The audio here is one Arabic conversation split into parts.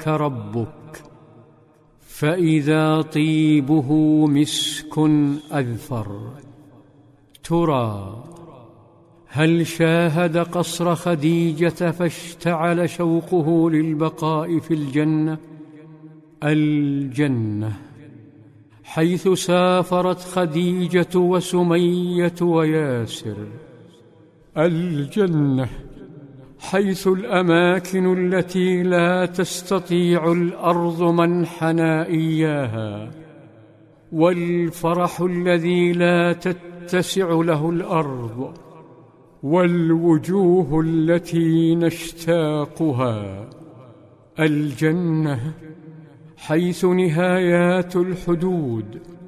اصطفاك ربك، فإذا طيبه مسك أذفر. ترى هل شاهد قصر خديجة فاشتعل شوقه للبقاء في الجنة؟ الجنة حيث سافرت خديجة وسمية وياسر. الجنة حيث الأماكن التي لا تستطيع الأرض منحنا إياها، والفرح الذي لا تتسع له الأرض، والوجوه التي نشتاقها. الجنة حيث نهايات الحدود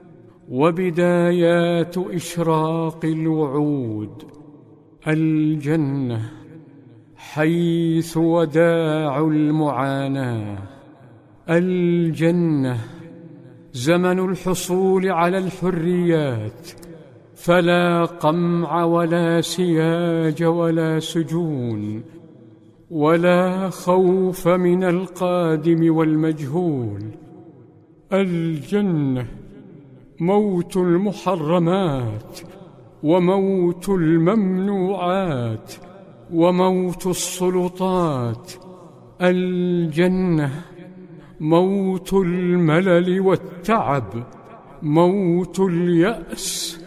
وبدايات إشراق الوعود. الجنة حيث وداع المعاناة. الجنة زمن الحصول على الحريات، فلا قمع ولا سياج ولا سجون، ولا خوف من القادم والمجهول. الجنة موت المحرمات، وموت الممنوعات، وموت السلطات. الجنة موت الملل والتعب، موت اليأس.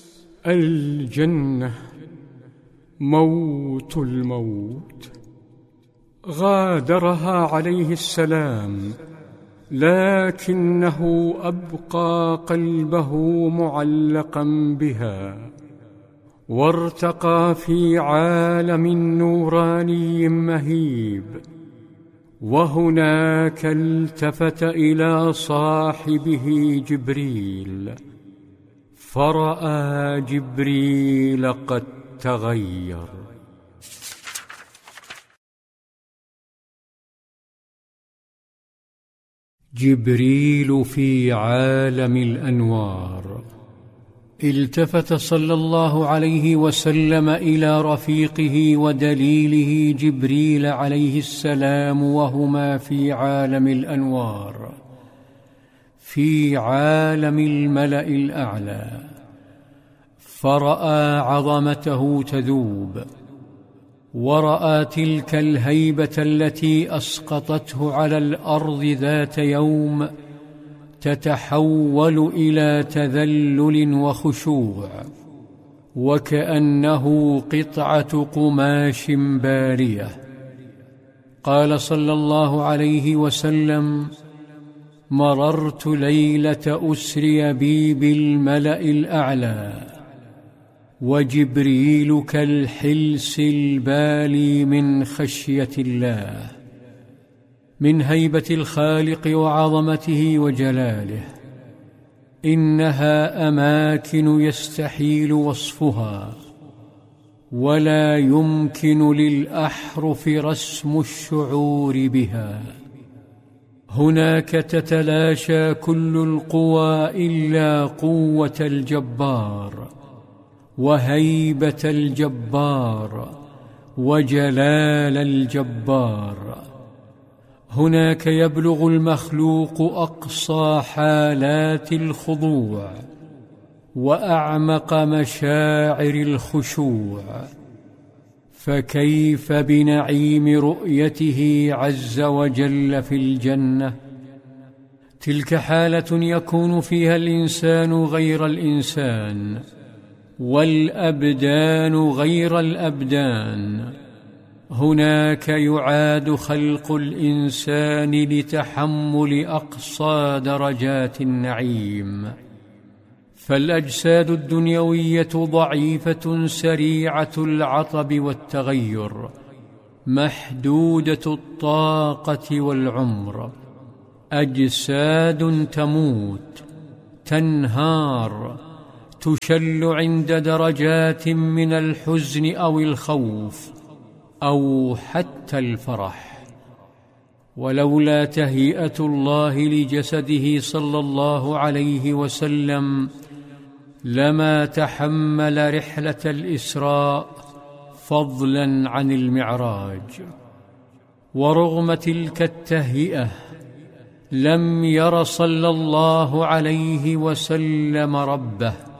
الجنة موت الموت. غادرها عليه السلام، لكنه أبقى قلبه معلقا بها، وارتقى في عالم نوراني مهيب. وهناك التفت إلى صاحبه جبريل، فرأى جبريل قد تغير. جبريل في عالم الأنوار. التفت صلى الله عليه وسلم إلى رفيقه ودليله جبريل عليه السلام، وهما في عالم الأنوار، في عالم الملأ الأعلى، فرأى عظمته تذوب، ورأى تلك الهيبة التي أسقطته على الأرض ذات يوم تتحول إلى تذلل وخشوع، وكأنه قطعة قماش بارية. قال صلى الله عليه وسلم: مررت ليلة أسري بي بالملأ الأعلى، وجبريل كالحلس البالي من خشية الله، من هيبة الخالق وعظمته وجلاله. إنها أماكن يستحيل وصفها، ولا يمكن للأحرف رسم الشعور بها. هناك تتلاشى كل القوى إلا قوة الجبار، وهيبة الجبار، وجلال الجبار. هناك يبلغ المخلوق أقصى حالات الخضوع، وأعمق مشاعر الخشوع. فكيف بنعيم رؤيته عز وجل في الجنة؟ تلك حالة يكون فيها الإنسان غير الإنسان، والأبدان غير الأبدان. هناك يعاد خلق الإنسان لتحمل أقصى درجات النعيم. فالأجساد الدنيوية ضعيفة سريعة العطب والتغير، محدودة الطاقة والعمر. أجساد تموت، تنهار، تشل عند درجات من الحزن أو الخوف أو حتى الفرح. ولولا تهيئة الله لجسده صلى الله عليه وسلم لما تحمل رحلة الإسراء، فضلا عن المعراج. ورغم تلك التهيئة لم ير صلى الله عليه وسلم ربه.